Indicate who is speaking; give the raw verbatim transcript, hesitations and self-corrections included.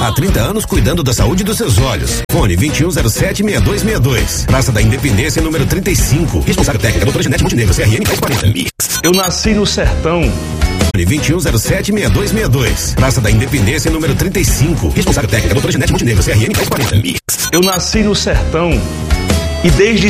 Speaker 1: Há trinta anos cuidando da saúde dos seus olhos. Fone vinte e um zero sete, seis dois seis dois. Praça da Independência, número trinta e cinco. Responsável técnica, doutora Ginete Montenegro, C R M dez quarenta.
Speaker 2: Eu nasci no sertão.
Speaker 1: vinte e um zero sete, seis dois seis dois. Praça da Independência, número trinta e cinco. Responsável técnica, doutora Ginete Montenegro, C R M dez quarenta.
Speaker 2: Eu nasci no sertão. E desde